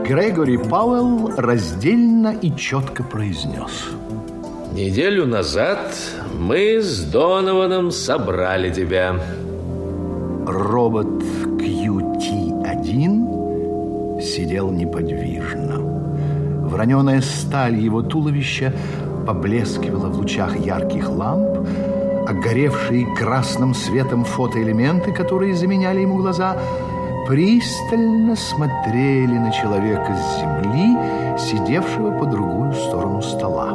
Грегори Пауэлл раздельно и четко произнес: неделю назад мы с Донованом собрали тебя. Робот QT-1 сидел неподвижно. Вороненая сталь его туловища поблескивала в лучах ярких ламп, а горевшие красным светом фотоэлементы, которые заменяли ему глаза, пристально смотрели на человека с земли, сидевшего по другую сторону стола.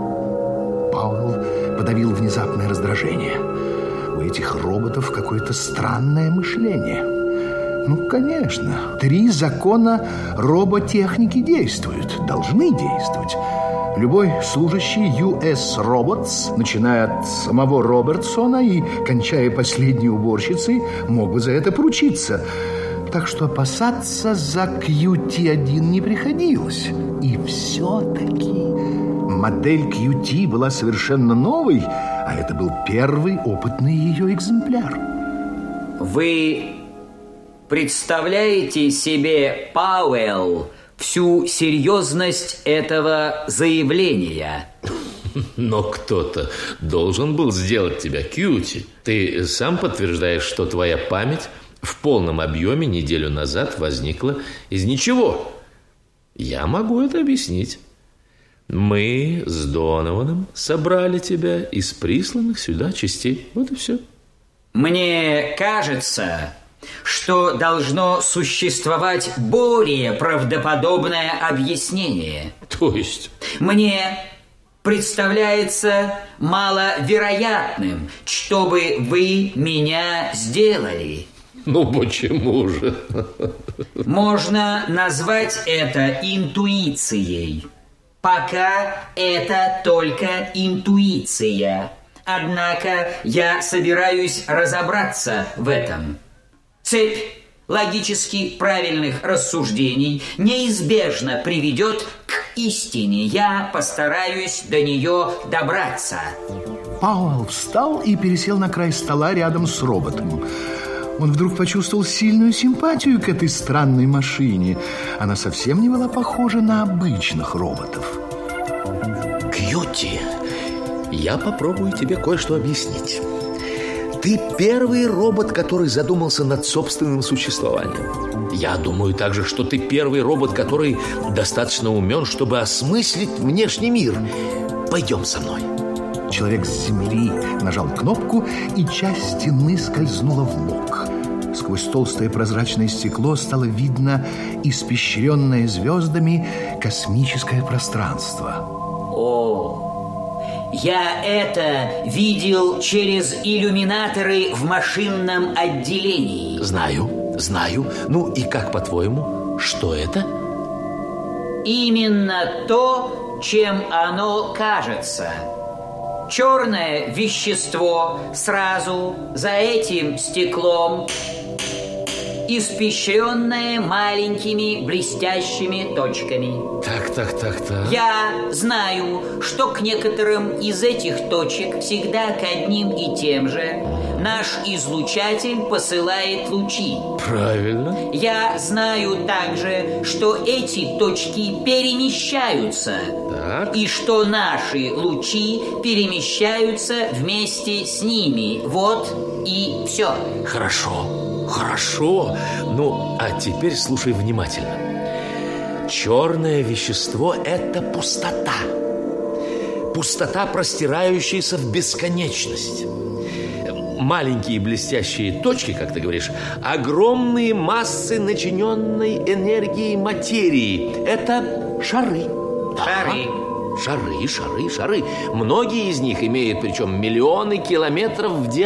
Пауэлл подавил внезапное раздражение. У этих роботов какое-то странное мышление. Ну, конечно, 3 закона роботехники действуют, должны действовать. Любой служащий US Robots, начиная от самого Робертсона и кончая последней уборщицей, мог бы за это поручиться. Так что опасаться за QT-1 не приходилось. И все-таки модель QT была совершенно новой, а это был первый опытный ее экземпляр. Вы представляете себе, Пауэлл, всю серьезность этого заявления? Но кто-то должен был сделать тебя QT. Ты сам подтверждаешь, что твоя память в полном объеме неделю назад возникла из ничего. Я могу это объяснить. Мы с Донованом собрали тебя из присланных сюда частей. Вот и все. Мне кажется, что должно существовать более правдоподобное объяснение. То есть? Мне представляется маловероятным, чтобы вы меня сделали. Ну, почему же? Можно назвать это интуицией. Пока это только интуиция. Однако я собираюсь разобраться в этом. Цепь логически правильных рассуждений неизбежно приведет к истине. Я постараюсь до нее добраться. Пауэлл встал и пересел на край стола рядом с роботом. Он вдруг почувствовал сильную симпатию к этой странной машине. Она совсем не была похожа на обычных роботов. Кьюти, я попробую тебе кое-что объяснить. Ты первый робот, который задумался над собственным существованием. Я думаю также, что ты первый робот, который достаточно умен, чтобы осмыслить внешний мир. Пойдем со мной. Человек с земли нажал кнопку, и часть стены скользнула вбок. Сквозь толстое прозрачное стекло стало видно испещренное звездами космическое пространство. О, я это видел через иллюминаторы в машинном отделении. Знаю. Ну и как, по-твоему, что это? Именно то, чем оно кажется. Черное вещество сразу за этим стеклом, испещренное маленькими блестящими точками. Так. Я знаю, что к некоторым из этих точек всегда к одним и тем же наш излучатель посылает лучи. Правильно. Я знаю также, что эти точки перемещаются. Так. И что наши лучи перемещаются вместе с ними. Вот и все. Хорошо. Ну, а теперь слушай внимательно. Черное вещество – это пустота. Пустота, простирающаяся в бесконечность. Маленькие блестящие точки, как ты говоришь, огромные массы начиненной энергией материи. Это шары. Шары. Многие из них имеют, причем миллионы километров в диаметре.